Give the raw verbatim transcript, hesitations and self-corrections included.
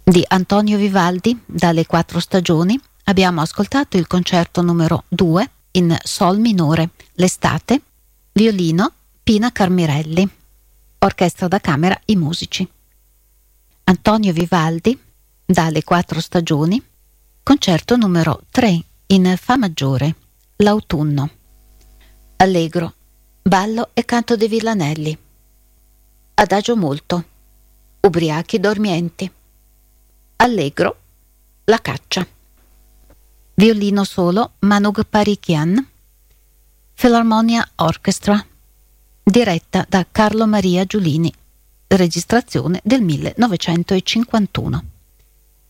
Di Antonio Vivaldi, dalle quattro stagioni, abbiamo ascoltato il concerto numero due in sol minore, L'estate, violino Pina Carmirelli, orchestra da camera I Musici. Antonio Vivaldi, dalle quattro stagioni, concerto numero tre in Fa maggiore, L'autunno. Allegro, ballo e canto dei villanelli. Adagio molto, ubriachi dormienti. Allegro, la caccia. Violino solo, Manug Parikian. Philharmonia Orchestra, diretta da Carlo Maria Giulini. Registrazione del millenovecentocinquantuno.